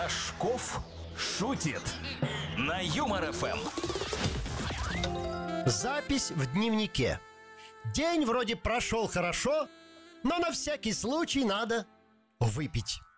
Рожков шутит на Юмор ФМ. Запись в дневнике. День вроде прошел хорошо, но на всякий случай надо выпить.